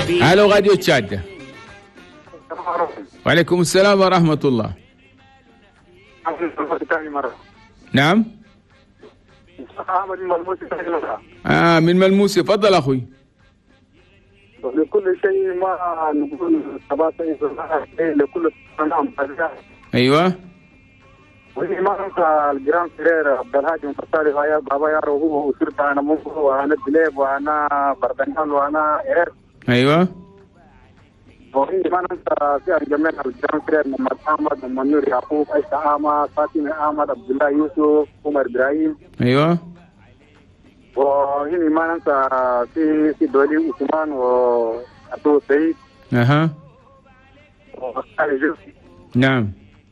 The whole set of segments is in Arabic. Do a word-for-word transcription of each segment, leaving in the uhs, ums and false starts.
الو راديو تشاد. وعليكم السلام ورحمة الله. نعم. آه من ملموسي، تفضل أخوي. لكل شيء ما نقول تباسي لكل نعم. أيوة. وهي ما أنت الجيران فرير عبد الهادي مفصالي ويا بابا يا روحه وصرت أنا منكو وأنا دليب وأنا بردنجان وأنا إير. أيوة. وهي ما أنت في الجميع الجيران فرير محمد أحمد محمد نور يعقوب عيسى أحمد فاطمة أحمد عبد الله يوسف عمر إبراهيم. أيوة. وهي ما أنت في في دولي عثمان وعبد سعيد. أها. نعم.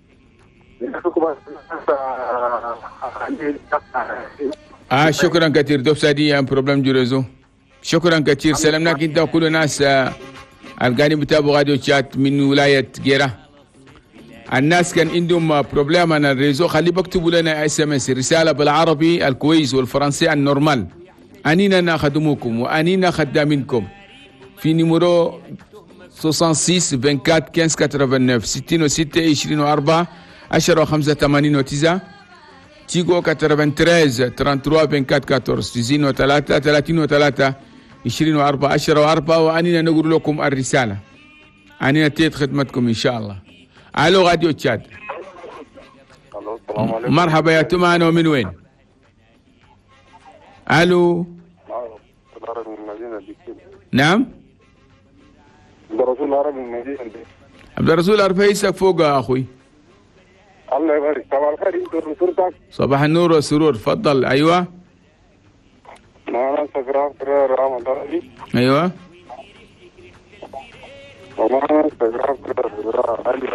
آه شكرا كثير. دوب سادي ام بروبلم جو ريزو. شكرا كثير. سلامناك انت وكل الناس القاعدين بتابعوا راديو تشات من ولايه جيره. الناس كان عندهم بروبلم عن الريزو، خلي بكتبوا لنا اس ام اس رساله بالعربي الكويس والفرنسي النورمال. انينا نخدمكم وانينا خدامينكم في نيميرو ستة وستين أربعة وأربعين خمسة وتسعين ستين وستة عشرين وأربعة عشرة وخمسة ثمانين وتسعة تيجو ثلاثة وثلاثين ثلاثة وثلاثين أربعة وأربعين تسعين وثلاثة ثلاثين وثلاثة عشرين وأربعة عشرة وأربعة. وأنينا نقول لكم الرسالة، أنينا تيت خدمتكم إن شاء الله. ألو راديو تشاد. مرحبا يا تمانة، ومن وين؟ ألو. نعم. عبد الرسول العربي من المدينة. عبد الرسول أرفيسك فوق يا أخوي. الله يبارك. صباح الخير. انت صورتك. صباح النور والسرور. تفضل. أيوة. معنا سجراف كرار رام درجي. أيوة. ومعنا سجراف كرار علي.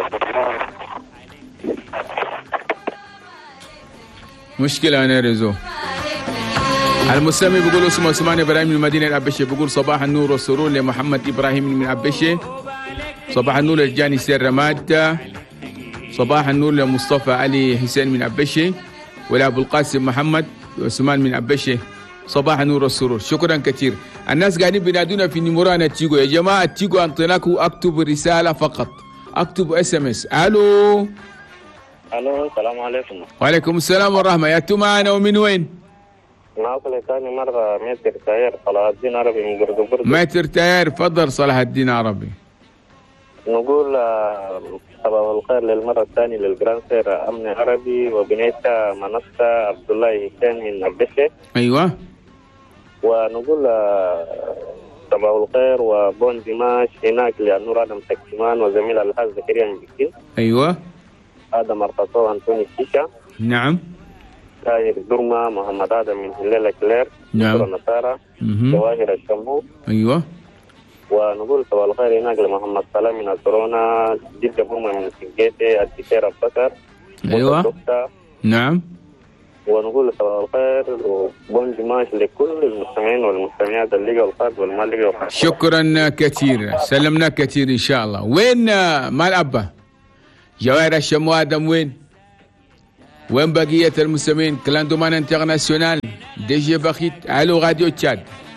مشكلة أنا رزو. المستمع بيقول اسمه عثمان إبراهيم من المدينة العبشة، بيقول صباح النور والسرور لمحمد إبراهيم من العبشة. صباح النور لجاني سير رماد. صباح النور لمصطفى علي حسين من عبشة، ولأبو القاسم محمد عثمان من عبشة. صباح النور والسرور. شكرا كثير. الناس قاعدين بينادونا في نيمورانا تيجو. يا جماعة تيجو انطلاقه اكتب رسالة فقط، اكتب اس ام اس. الو. الو السلام عليكم. وعليكم السلام ورحمة. يا معنا ومن وين؟ معكم ثاني مرة متر تاير صلاح الدين عربي من برد برد. متر تاير. فضل صلاح الدين عربي. نقول صباح الخير للمرة الثانية للجراند سير أمن عربي وبنيتها منصة عبد الله حسين من عبشة. أيوة. ونقول صباح الخير وبون ديماش هناك لنور آدم تكتمان وزميل الحاج زكريا مبكين. أيوة. آدم أرقصو أنتوني الشيشة. نعم. طاهر درما محمد آدم من هلالة كلير. نعم. النصارى. جواهر الشمو. أيوة. ونقول صباح الخير هناك لمحمد سلام من الكورونا، جدة بوما من سنجيتي، الدكتور أبو بكر. أيوة. نعم. ونقول صباح الخير وبون ديماش لكل المستمعين والمستمعات الليغا والخارج والمالغا والخارج. شكرا كثير. سلمنا كثير إن شاء الله. وين مال أبا؟ جواهر الشمو آدم وين؟ وين بقية المستمعين؟ كلاندومان انترناسيونال دي جي بخيت. ألو راديو تشاد.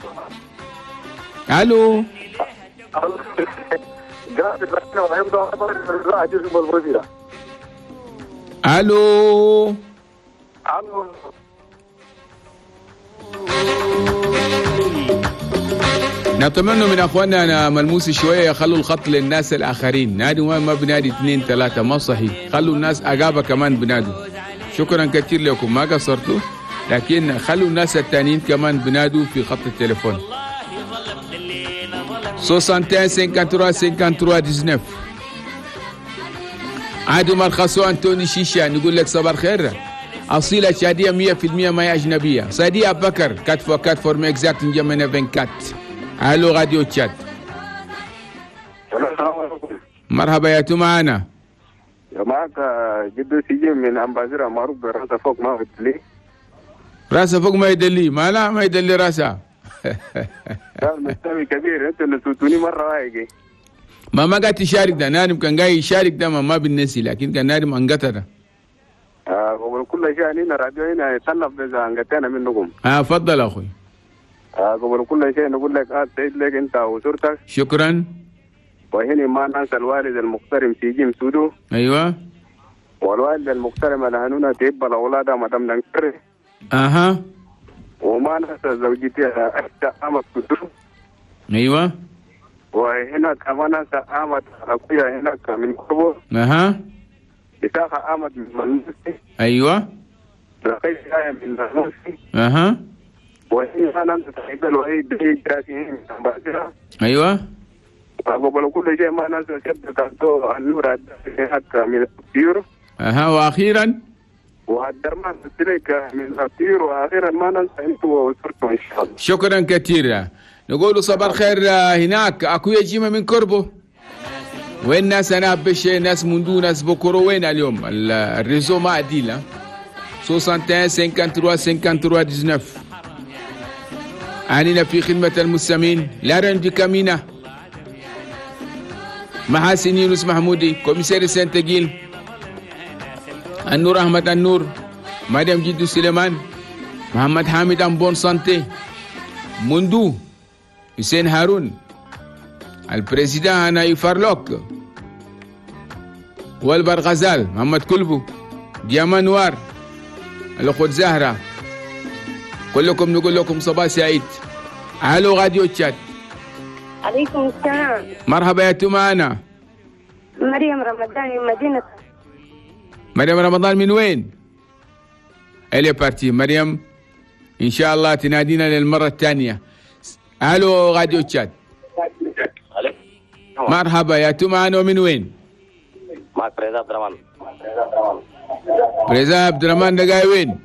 ألو. ألو. نتمنى من اخواننا ملموس شويه يخلوا الخط للناس الاخرين. نادي ما بنادي اثنين ثلاثه، ما صحيح. خلوا الناس اجابه كمان بنادوا. شكرا كثير لكم، ما قصرتوا، لكن خلوا الناس الثانيين كمان بنادوا في خط التليفون واحد وستين خمسة وثلاثين خمسة وثلاثين تسعة عشر. عادوا مرخصو انتوني شيشة. نقول لك صباح الخير. أصيلة شادية مية بالمية ما هي أجنبية. صديق أبو بكر أربعة فور أربعة فورم إكزاكت نجمعنا أربعة وعشرين. ألو راديو تشات. مرحبا يا تو معنا. يا معك جدو سيجي من أمبازرة معروف براسة فوق ما يدلي. راسة فوق ما يدلي. ما لا ما يدلي راسة. لا مستوي كبير. أنت نسوتوني مرة واحدة. ما ما قاعد تشارك ده. نادم كان قاعد يشارك ده ما ما بالنسي، لكن كان نادم انقطع. آه وكل شيء هنا راديو هنا يطلب إذا انقطعنا منكم. آه فضل أخوي. قبل كل شيء نقول لك آه سعيد لك أنت وأسرتك. شكرا. وهنا ما ننسى الوالد المحترم في جيم سودو. أيوة. والوالد المحترم الهنونة تيب الأولاد مدام ننكر. أها. وما ننسى زوجتي أحدى أمت كدو. أيوة. وهنا كمان ننسى أمت أخويا هناك من كوبو. أها. إساقة أمت من منوسي. أيوة. رقيت آية من منوسي. أها. وهنا ننسى سعيد الوحيد بي جاسين من أمباسرة. أيوة. وقبل كل شيء ما ننسى شد كارتو النور هناك من الطيور. أها. وأخيرا والدرمان تلك من الطيور. وأخيرا ما ننسى أنتم وأسرتم إن شاء الله. شكرا كثيرا. نقول صباح الخير هناك أكويا جيمة من كربو. وين ناس أنا بش ناس مندو ناس بكرو وين اليوم الريزو ما عديل واحد وستين خمسة وخمسين خمسة وثلاثين تسعة عشر. أننا في خدمة المستمعين لا رندي كمينة محاسن يونس محمودي كوميساري سنتجيل النور أحمد النور مدام جدو سليمان محمد حامد أمبون سانتي مندو حسين هارون البريزيدان أنا فارلوك والبر غزال محمد كلبو ديامان نوار الأخوة زهرة كلكم نقول لكم صباح سعيد. الو راديو تشات. عليكم السلام. مرحبا يا تومانا. مريم رمضان من مدينة. مريم رمضان من وين؟ الي بارتي مريم ان شاء الله تنادينا للمرة الثانية. الو راديو تشات. مرحبا يا تومانا من وين؟ معك بريزا عبد الرحمن. بريزا عبد الرحمن ده جاي وين؟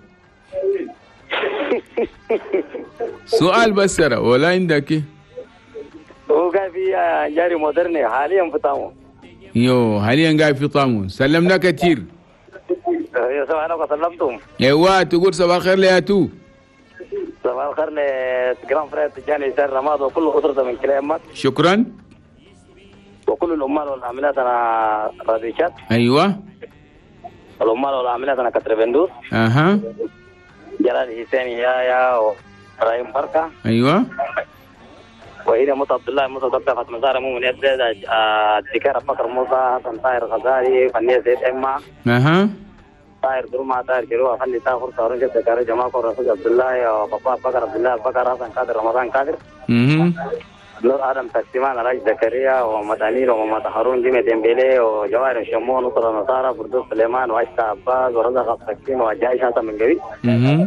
سؤال بس ترى ولا عندك؟ هو قاعد في جاري مودرني حاليا في طامون. يو حاليا قاعد في طامون. سلمنا كثير. يا صباح الخير سلمتم. ايوه تقول صباح الخير لياتو. صباح الخير لجران فريد تجاني سير رماد وكل أسرته من كلامك. شكرا. وكل العمال والعاملات انا راديشات. ايوه. العمال والعاملات انا كتر بندوس. اها. جلال حسين يايا وابراهيم بركه. ايوه. وإلى موسى عبد الله موسى دكتور فاطمه زهره مؤمن يزيد الذكر بكر موسى حسن طاهر غزالي فنيه زيد اما. اها. طاهر دروما طاهر جروه خلي تاخر صارون جد ذكر جماعه رسول عبد الله وبابا بكر عبد الله بكر حسن قادر رمضان قادر. اها. نور آدم تقسيمان راج زكريا ومحمد أمير ومحمد هارون جيمي ديمبيلي وجواهر الشمون نصر نصارى بردوس سليمان وعيسى عباس ورزق السكين وجاي شاطر من قريب. اها.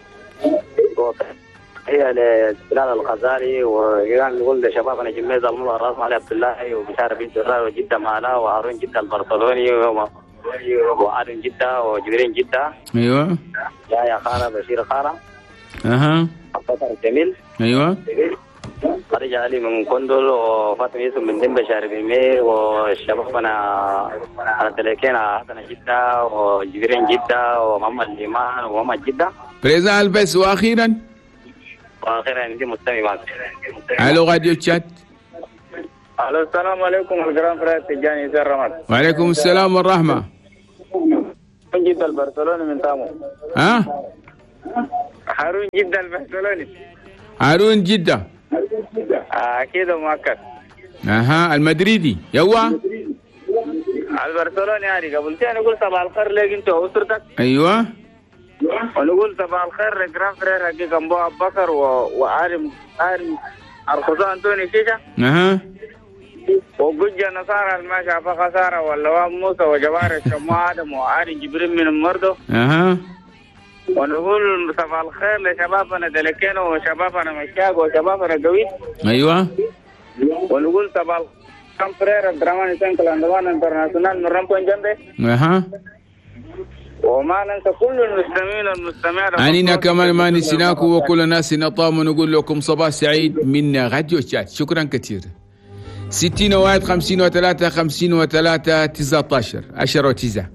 هي لبلال الغزالي وكان نقول لشبابنا جميز المولى الراس علي عبد الله وبشار بنت الراي وجده مالا وهارون جده البرطلوني وآدم جده وجبرين جده. ايوه. يا يا خالة بشير خالة. اها. عبد الجميل. ايوه. خديجة علي من كندل وفاطمة يوسف من دمبة شارب المير والشبابنا على تلكين حسن جدة وجبرين جدة ومحمد ليمان ومحمد جدة. بريزا البس واخيرا. واخيرا عندي مستمع معك. الو راديو تشات. الو السلام عليكم الجران فريد تجاني سير رمضان. وعليكم السلام والرحمة. من جدة البرسلوني من تامو. ها؟ هارون جدة البرسلوني. هارون جدة. أكيد مؤكد. اها المدريدي يوا. البرسلوني هذه قبل شيء نقول صباح الخير لك أنت وأسرتك. ايوه. ونقول صباح الخير لجران فريد حقيقة أبو بكر وعالم عالم أرخصة أنتوني كيشة. اها. وجوجة نصارى الماشى فخسارة واللوام موسى وجوار الشمو آدم وعالم جبرين من المردو. اها. ونقول صباح الخير لشبابنا دلكينو وشبابنا مشاق وشبابنا قوي. ايوه. ونقول صباح كم فرير الدرامان سنكل اندوان انترناسيونال من رمبون جنبه. اها. وما ننسى كل المستمعين والمستمعات. أنينا كمان ما نسيناكم وكل الناس نطام ونقول لكم صباح سعيد من راديو شات. شكرا كثير. ستين واحد خمسين وثلاثة خمسين وثلاثة تسعة عشر عشرة وتسعة.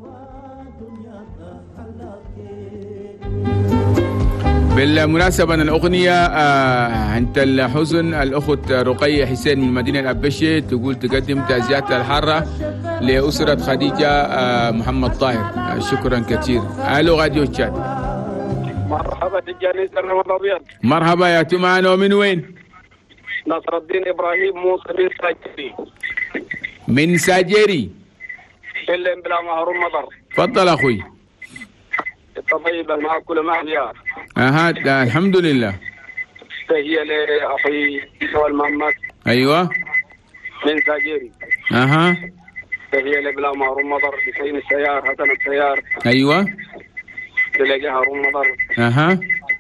بالمناسبة الأغنية آه أنت الحزن الأخت رقية حسين من مدينة الأبشة تقول تقدم تعزيات الحارة لأسرة خديجة آه محمد طاهر. آه شكرا كثير. ألو راديو تشات. مرحبا تجاني سر الابيض. مرحبا يا تمان، ومن وين؟ نصر الدين ابراهيم موسى من ساجري. من ساجري. اللي بلا مهروم مطر. تفضل اخوي. طيب مع كل مهديار. اها الحمد لله. تهيئ لاخي سوال محمد. ايوه. من ساجري. اها. تهيئ لبلا مهروم مطر بسين السيار حسن السيار. ايوه. تلاقي هارون مطر. اها.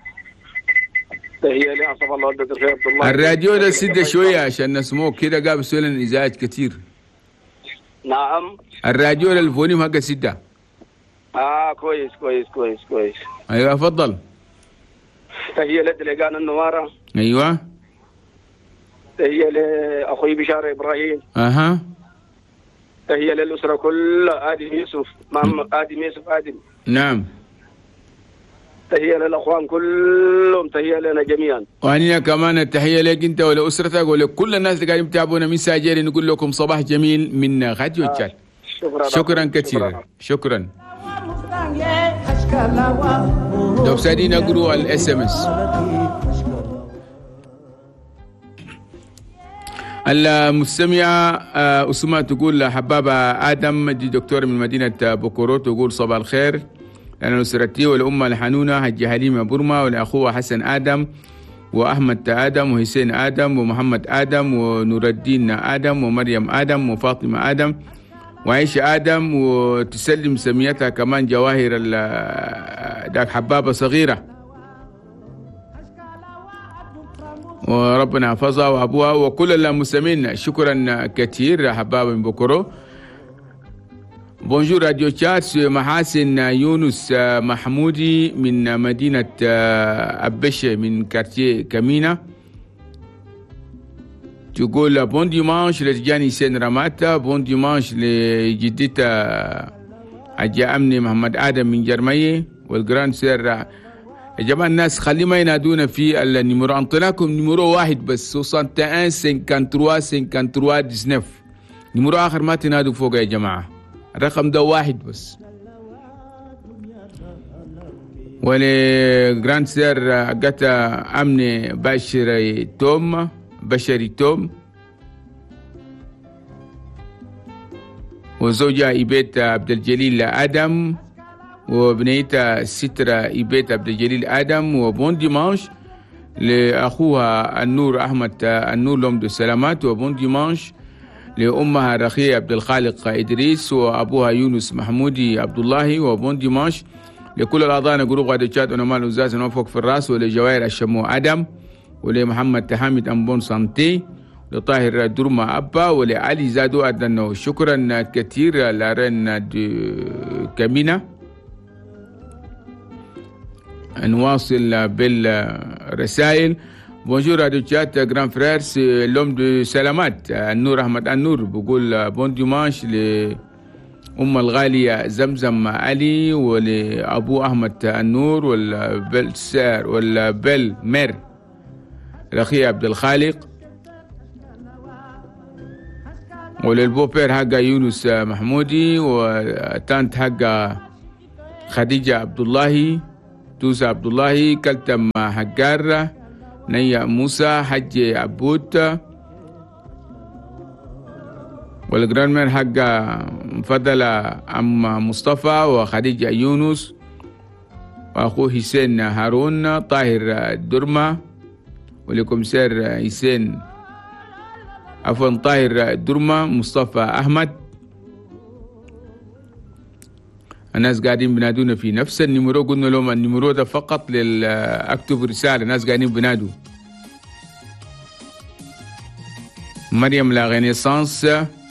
تهيئ لي عصف الله ودك الخير عبد الله. الراديو ده سده شويه عشان نسموه كده، قابل سؤال ازعاج كثير. نعم. الراديو الفوليوم حقه سده. اه كويس كويس كويس كويس. ايوه تفضل. تهيئ لدلقان النواره. ايوه. تهيئ لاخوي بشار ابراهيم. اها. تهيئ للاسره كلها، ادم يوسف محمد ادم يوسف ادم. نعم. تهيئ للاخوان كلهم، تهيئ لنا جميعا. وأنا كمان التحية لك أنت ولأسرتك ولكل الناس اللي قاعدين يتابعونا من ساجيري، نقول لكم صباح جميل من راديو تشات. شكرا شكرا كثيرا. شكرا. لو سادين أقروا الاس ام اس. المستمعة أسماء تقول حبابة آدم دي دكتور من مدينة بوكورو، تقول صباح الخير لأن أسرتي والأمة الحنونة حج حليمة برما، ولأخوها حسن آدم وأحمد آدم وحسين آدم ومحمد آدم ونور الدين آدم ومريم آدم وفاطمة آدم وعيشة آدم، وتسلم سميتها كمان جواهر داك حبابة صغيرة، وربنا يحفظها وأبوها وكل المسلمين. شكرا كثير حبابة من بوكورو. بونجور راديو تشات. محاسن يونس محمودي من مدينة أبشة من كارتيه كمينة، تقول بون ديمانش لتجاني سين راماتا، بون ديمانش لجدتها حجة أمني محمد آدم من جرمية، والجراند سير. يا جماعة الناس خلي ما ينادونا في النيمورو، أنطيناكم نيمورو واحد بس واحد واحد خمسة ثلاثة خمسة ثلاثة تسعة، نيمورو آخر ما تنادوا فوق يا جماعة، الرقم ده واحد بس. ولي جراند سير قتا أمني بشري توم بشري توم، وزوجها إيبيت عبد الجليل آدم، وبنيتها سترة إيبيت عبد الجليل آدم. وبون ديمانش لأخوها النور أحمد النور لهم دو سلامات، وبون ديمانش لأمها رخية عبد الخالق إدريس، وأبوها يونس محمودي عبد الله. وبون ديمانش لكل الأعضاء جروب غادي تشات ونمال وزاز نوفق في الراس، ولجواهر الشمو آدم، ولمحمد تحامد أمبون سانتي، لطاهر درما أبا، ولعلي زادو أدنو. شكرا كثير لارين كمينة. نواصل بالرسائل. بونجور راديو تشات جران فريرس لوم دو سلامات النور أحمد النور، بقول بون ديمانش لأم الغالية زمزم علي، ولأبو أحمد النور، والبل سار والبل مير الأخي عبد الخالق، وللبوبير حقا يونس محمودي، وتانت حقا خديجة عبد الله، توسى عبد الله، كلتم حقار، نيا موسى، حج عبود، والجرانمير حقا مفضلة عم مصطفى وخديجة يونس، وأخوه حسين هارون، طاهر درما، ولكم سير حسين عفوا طاهر درما، مصطفى أحمد. الناس قاعدين بنادونا في نفس النمرو، قلنا لهم النمرو ده فقط لأكتب رسالة، الناس قاعدين بنادوا. مريم لا غينيسانس،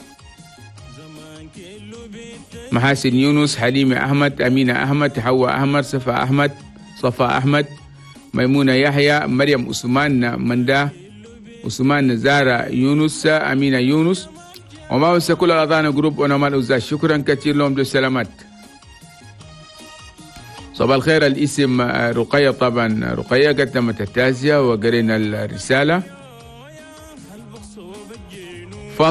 محاسن يونس، حليمة أحمد، أمينة أحمد، حواء أحمد، صفا أحمد، صفا أحمد، ميمونة يحيى، مريم عثمان مندا، عثمان زارة يونس، أمينة يونس، وما بس كل الأعضاء جروب ونمال أوزاش. شكرا كثير لهم بالسلامات. صباح الخير. الاسم رقية، طبعا رقية قدمت التعزية وقرينا الرسالة.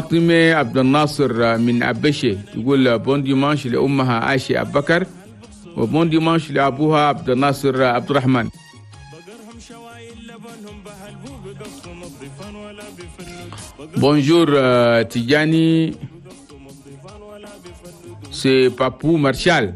فاطمة عبد الناصر من أبشة تقول بون ديمانش لأمها عائشة أبو بكر، وبون ديمانش لأبوها عبد الناصر عبد الرحمن. Bonjour euh, Tidjani, c'est Papou Marshall.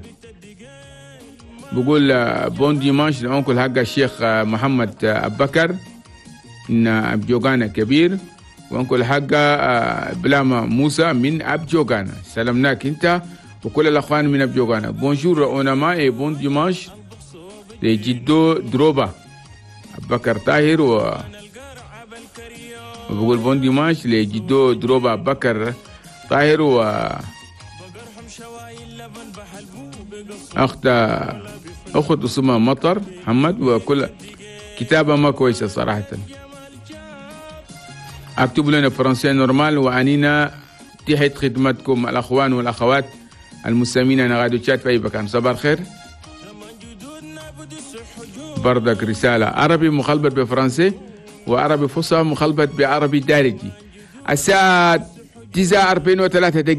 بقول euh, bon dimanche لأنكل حق الشيخ euh, محمد euh, أبو بكر من أبجوغانا كبير، وأنكل حق euh, بلاما موسى من أبجوغانا. سلامناك أنت وكل الأخوان من أبجوغانا. Bonjour أوناما et bon dimanche لجدو دروبا أبو بكر طاهر و وبقول بون ديماش لجدو دروبا بكر طاهر و أخت أخت اسمها مطر محمد، وكل كتابة ما كويسة صراحة. اكتبوا لنا فرنسي نورمال، وأنينا تحت خدمتكم الأخوان والأخوات المستمعين أنا راديو تشات في أي مكان. صباح الخير. بردك رسالة عربي مخلبط بفرنسي وعربي فصحى مخلبط بعربي دارجي. الساعة تسعة أربعين وثلاثة دقيقة.